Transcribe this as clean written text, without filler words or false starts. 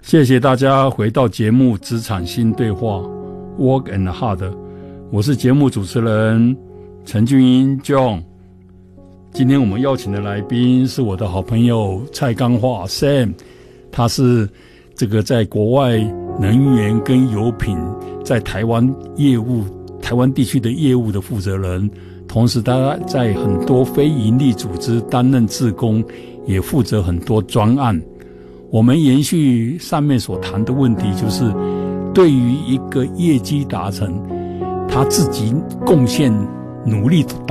谢谢大家回到节目《职场新对话》Work and Hard， 我是节目主持人陈俊英 John。今天我们邀请的来宾是我的好朋友蔡刚化 Sam， 他是这个在国外能源跟油品在台湾地区的业务的负责人，同时他在很多非营利组织担任志工，也负责很多专案。我们延续上面所谈的问题，就是对于一个业绩达成，他自己贡献努力